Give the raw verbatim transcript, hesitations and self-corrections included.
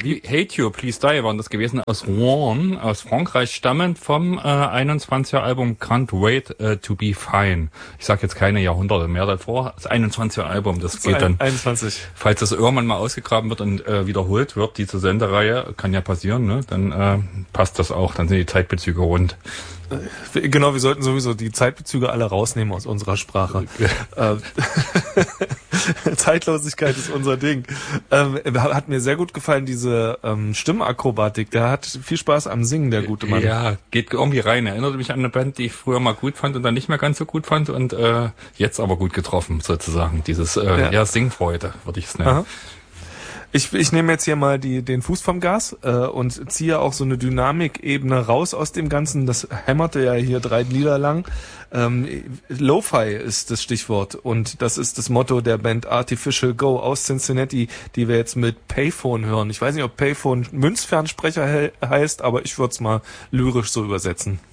Hate You, Please Die waren das gewesen, aus Rouen, aus Frankreich, stammend vom äh, einundzwanziger Album Can't Wait uh, to Be Fine. Ich sag jetzt keine Jahrhunderte mehr davor, das einundzwanziger Album, das, das geht dann, einundzwanzig. Falls das irgendwann mal ausgegraben wird und äh, wiederholt wird, diese Sendereihe, kann ja passieren, ne? Dann äh, passt das auch, dann sind die Zeitbezüge rund. Genau, wir sollten sowieso die Zeitbezüge alle rausnehmen aus unserer Sprache. Okay. Zeitlosigkeit ist unser Ding. Ähm, hat mir sehr gut gefallen, diese ähm, Stimmakrobatik. Der hat viel Spaß am Singen, der gute Mann. Ja, geht irgendwie rein. Erinnert mich an eine Band, die ich früher mal gut fand und dann nicht mehr ganz so gut fand und äh, jetzt aber gut getroffen, sozusagen. Dieses äh, ja. ja Singfreude, würde ich es nennen. Aha. Ich, ich nehme jetzt hier mal die, den Fuß vom Gas äh, und ziehe auch so eine Dynamikebene raus aus dem Ganzen. Das hämmerte ja hier drei Lieder lang. Ähm, Lo-Fi ist das Stichwort und das ist das Motto der Band Artificial Go aus Cincinnati, die wir jetzt mit Payphone hören. Ich weiß nicht, ob Payphone Münzfernsprecher he- heißt, aber ich würde es mal lyrisch so übersetzen.